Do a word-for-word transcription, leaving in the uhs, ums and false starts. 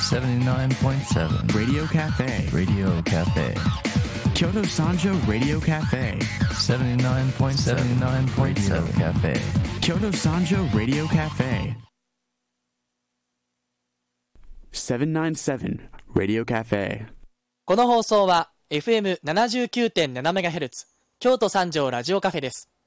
セブンティナインポイントセブン Radio Cafe Radio Cafe Kyoto Sanjo Radio Cafe セブンティナインポイントセブン Radio Cafe Kyoto Sanjo Radio Cafe セブンナインセブン Radio Cafe。 この放送は エフエムななじゅうきゅうてんななメガヘルツ 京都三条ラジオカフェです。